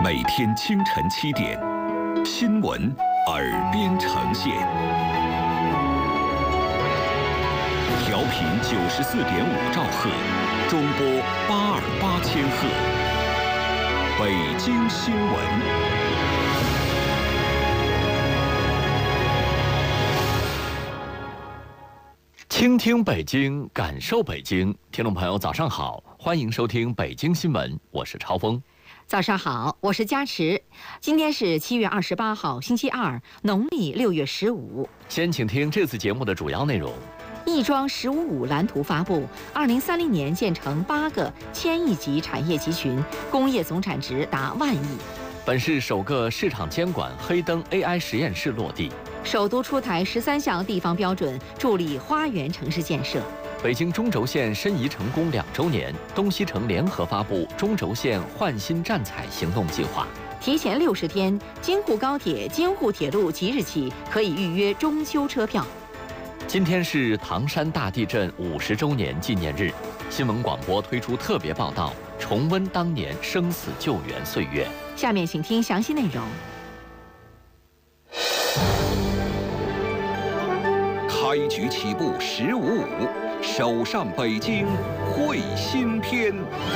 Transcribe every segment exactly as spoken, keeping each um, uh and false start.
每天清晨七点，新闻耳边呈现。调频九十四点五兆赫，中波八二八千赫。北京新闻。 倾听北京，感受北京。听众朋友，早上好，欢迎收听北京新闻，我是超峰。 早上好，我是佳驰。今天是七月二十八号，星期二，农历六月十五。 先请听这次节目的主要内容： 亦庄“十五五”蓝图发布，二零三零年建成八个千亿级产业集群，工业总产值达万亿。 本市首个市场监管黑灯 A I 实验室落地。 首都出台十三项地方标准，助力花园城市建设。 北京中轴线申遗成功两周年，东西城联合发布中轴线焕新站采行动计划。 提前六十天，京沪高铁、京沪铁路即日起可以预约中秋车票。 今天是唐山大地震五十周年纪念日，新闻广播推出特别报道，重温当年生死救援岁月。 下面请听详细内容。 开局起步十五五，首上北京会新篇。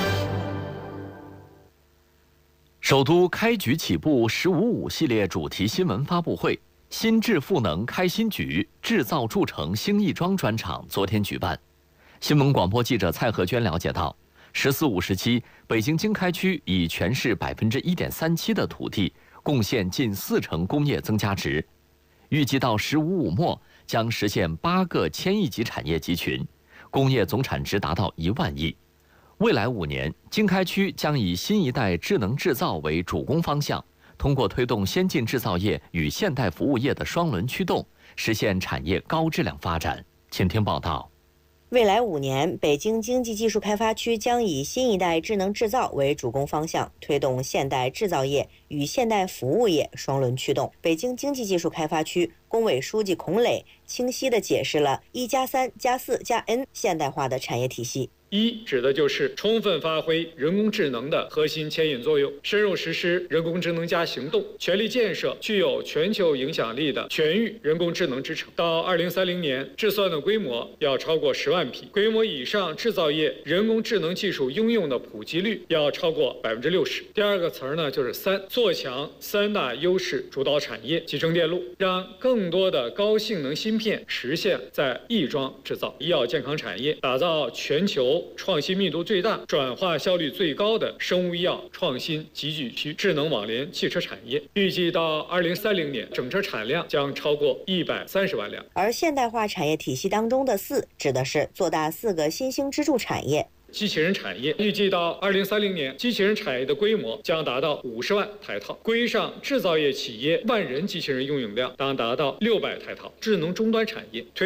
首都开局起步十五五系列主题新闻发布会，新智赋能开新局，制造铸成兴亦庄专场昨天举办。新闻广播记者蔡和娟了解到，十四五时期，北京经开区以全市百分之一点三七的土地，贡献近四成工业增加值。预计到十五五末。 将实现八个千亿级产业集群，工业总产值达到一万亿。未来五年，经开区将以新一代智能制造为主攻方向，通过推动先进制造业与现代服务业的双轮驱动，实现产业高质量发展。请听报道。 未来五年，北京经济技术开发区将以新一代智能制造为主攻方向，推动现代制造业与现代服务业双轮驱动。北京经济技术开发区工委书记孔磊清晰地解释了“一加三加四加 N” 现代化的产业体系。 一指的就是充分发挥人工智能的核心牵引作用，深入实施人工智能加行动，全力建设具有全球影响力的全域人工智能之城。到二零三零年，制算的规模要超过十万匹，规模以上制造业人工智能技术应用的普及率要超过百分之六十。第二个词儿呢，就是三，做强三大优势主导产业，集成电路，让更多的高性能芯片实现在亦庄制造。医药健康产业，打造全球 创新密度最大、转化效率最高的生物医药创新集聚区，智能网联汽车产业，预计到二零三零年，整车产量将超过一百三十万辆。 而现代化产业体系当中的“四”，指的是做大四个新兴支柱产业。 机器人产业预计到二零三零年，机器人产业的规模将达到五十万台套，规上制造业企业万人机器人拥有量当达到六百台套。智能终端产业推